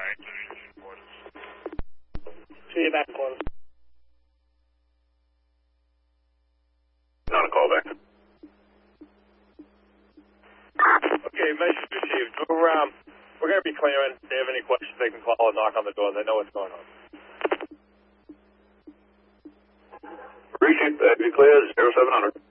See you back, close. Not a call back. Okay, message received. We're going to be clearing. If they have any questions, they can call or knock on the door. They know what's going on. Appreciate that. Be clear, 0700.